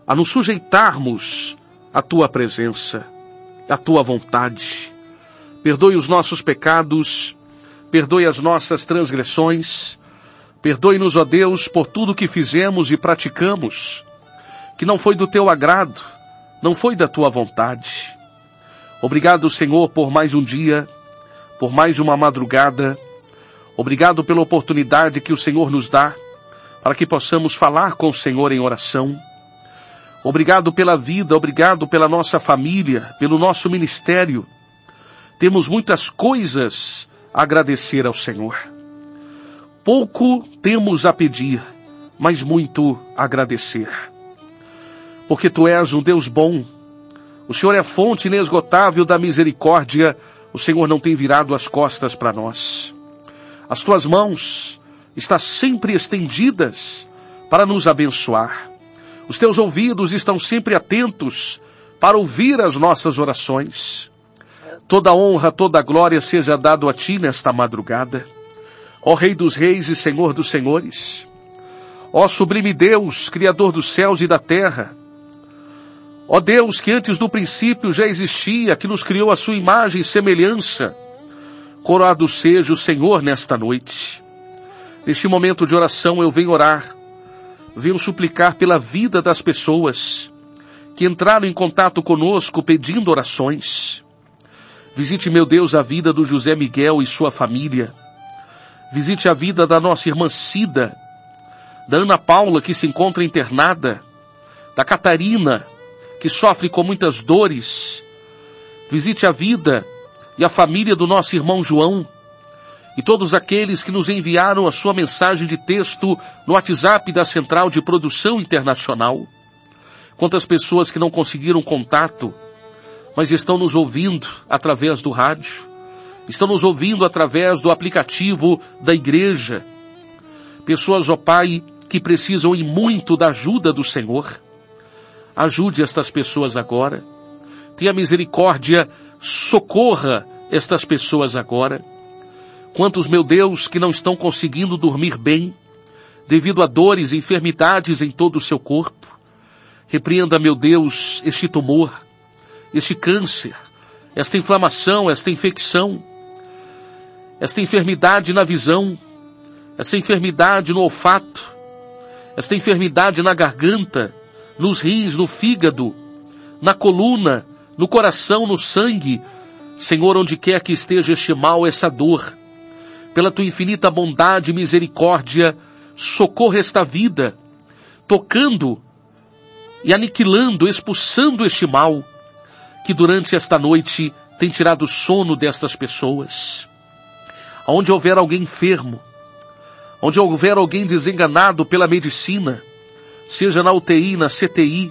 a nos sujeitarmos à tua presença, à tua vontade. Perdoe os nossos pecados, perdoe as nossas transgressões, perdoe-nos, ó Deus, por tudo que fizemos e praticamos, que não foi do teu agrado, não foi da tua vontade. Obrigado, Senhor, por mais um dia, por mais uma madrugada. Obrigado pela oportunidade que o Senhor nos dá para que possamos falar com o Senhor em oração. Obrigado pela vida, obrigado pela nossa família, pelo nosso ministério. Temos muitas coisas a agradecer ao Senhor. Pouco temos a pedir, mas muito a agradecer. Porque Tu és um Deus bom. O Senhor é a fonte inesgotável da misericórdia. O Senhor não tem virado as costas para nós. As Tuas mãos estão sempre estendidas para nos abençoar. Os Teus ouvidos estão sempre atentos para ouvir as nossas orações. Toda honra, toda glória seja dado a Ti nesta madrugada. Ó Rei dos Reis e Senhor dos Senhores. Ó sublime Deus, Criador dos céus e da terra. Ó Deus, que antes do princípio já existia, que nos criou a Sua imagem e semelhança. Coroado seja o Senhor nesta noite. Neste momento de oração eu venho orar, venho suplicar pela vida das pessoas que entraram em contato conosco pedindo orações. Visite, meu Deus, a vida do José Miguel e sua família. Visite a vida da nossa irmã Cida, da Ana Paula, que se encontra internada, da Catarina, que sofre com muitas dores. Visite a vida e a família do nosso irmão João, e todos aqueles que nos enviaram a sua mensagem de texto no WhatsApp da Central de Produção Internacional. Quantas pessoas que não conseguiram contato, mas estão nos ouvindo através do rádio, estão nos ouvindo através do aplicativo da igreja. Pessoas, ó Pai, que precisam e muito da ajuda do Senhor. Ajude estas pessoas agora. Tenha misericórdia, socorra estas pessoas agora. Quantos, meu Deus, que não estão conseguindo dormir bem, devido a dores e enfermidades em todo o seu corpo. Repreenda, meu Deus, este tumor, este câncer, esta inflamação, esta infecção, esta enfermidade na visão, esta enfermidade no olfato, esta enfermidade na garganta, nos rins, no fígado, na coluna, no coração, no sangue. Senhor, onde quer que esteja este mal, essa dor, pela Tua infinita bondade e misericórdia, socorra esta vida, tocando e aniquilando, expulsando este mal, que durante esta noite tem tirado o sono destas pessoas. Onde houver alguém enfermo, onde houver alguém desenganado pela medicina, seja na UTI, na CTI,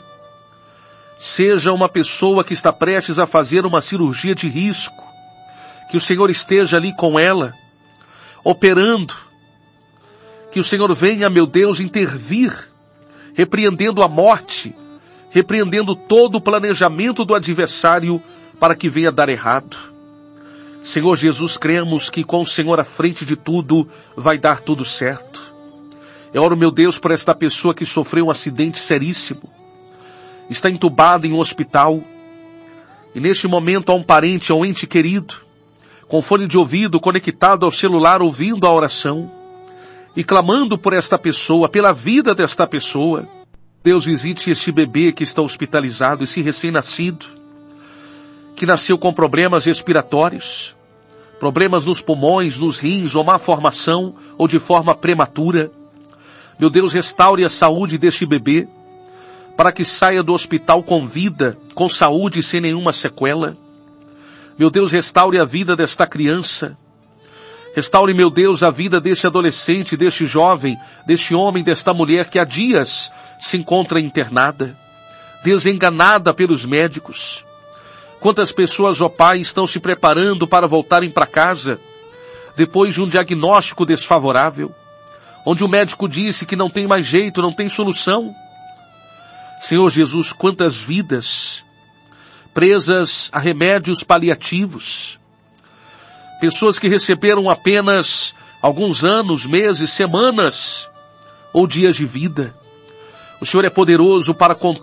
seja uma pessoa que está prestes a fazer uma cirurgia de risco, que o Senhor esteja ali com ela, operando, que o Senhor venha, meu Deus, intervir, repreendendo a morte, repreendendo todo o planejamento do adversário para que venha dar errado. Senhor Jesus, cremos que com o Senhor à frente de tudo, vai dar tudo certo. Eu oro, meu Deus, por esta pessoa que sofreu um acidente seríssimo, está entubada em um hospital, e neste momento há um parente, há um ente querido, com fone de ouvido conectado ao celular, ouvindo a oração, e clamando por esta pessoa, pela vida desta pessoa. Deus, visite este bebê que está hospitalizado, esse recém-nascido, que nasceu com problemas respiratórios, problemas nos pulmões, nos rins, ou má formação, ou de forma prematura. Meu Deus, restaure a saúde deste bebê, para que saia do hospital com vida, com saúde e sem nenhuma sequela. Meu Deus, restaure a vida desta criança. Restaure, meu Deus, a vida deste adolescente, deste jovem, deste homem, desta mulher que há dias se encontra internada, desenganada pelos médicos. Quantas pessoas, ó Pai, estão se preparando para voltarem para casa, depois de um diagnóstico desfavorável, onde o médico disse que não tem mais jeito, não tem solução. Senhor Jesus, quantas vidas presas a remédios paliativos, pessoas que receberam apenas alguns anos, meses, semanas ou dias de vida. O Senhor é poderoso para contar